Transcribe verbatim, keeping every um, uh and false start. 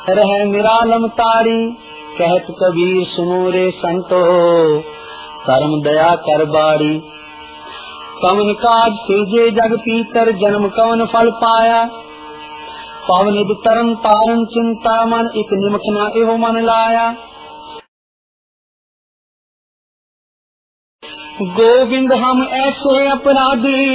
रह निरालम तारी। कहत कबीर सुनो रे संतो, कर्म दया कर बारी। कवन काज सेजे जग पीतर, जन्म कवन फल पाया। पवनिध तरन तारन चिंता मन, एक निमख न एहो मन लाया। गोविंद हम ऐसे अपराधी,